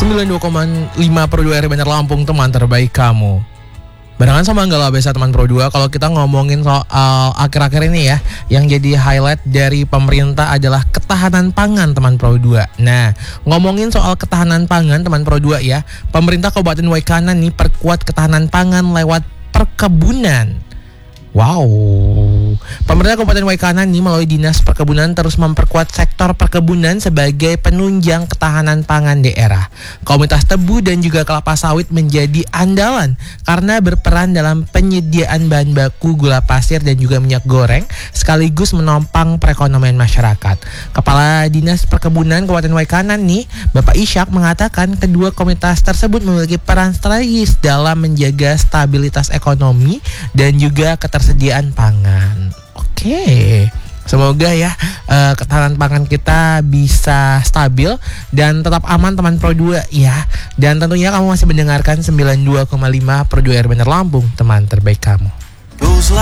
92,5 Pro 2 RRI Bandar Lampung, teman terbaik kamu. Barengan sama Anggala Besa teman Pro 2. Kalau kita ngomongin soal akhir-akhir ini ya, yang jadi highlight dari pemerintah adalah ketahanan pangan teman Pro 2. Nah, ngomongin soal ketahanan pangan teman Pro 2 ya, pemerintah Kabupaten Waikanan nih perkuat ketahanan pangan lewat perkebunan. Wow, pemerintah Kabupaten Waikanan nih melalui Dinas Perkebunan terus memperkuat sektor perkebunan sebagai penunjang ketahanan pangan daerah. Komunitas tebu dan juga kelapa sawit menjadi andalan karena berperan dalam penyediaan bahan baku gula pasir dan juga minyak goreng sekaligus menopang perekonomian masyarakat. Kepala Dinas Perkebunan Kabupaten Waikanan nih, Bapak Ishak mengatakan kedua komunitas tersebut memiliki peran strategis dalam menjaga stabilitas ekonomi dan juga ketersediaan pangan. Oke. Semoga ya ketahanan pangan kita bisa stabil dan tetap aman teman Pro 2 ya. Dan tentunya kamu masih mendengarkan 92,5 Pro 2 RRI Bandar Lampung, teman terbaik kamu.